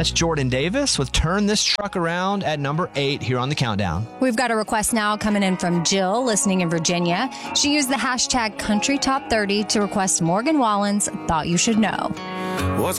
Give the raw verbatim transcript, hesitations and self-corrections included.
That's Jordan Davis with Turn This Truck Around at number eight here on the countdown. We've got a request now coming in from Jill, listening in Virginia. She used the hashtag Country Top thirty to request Morgan Wallen's Thought You Should Know. What's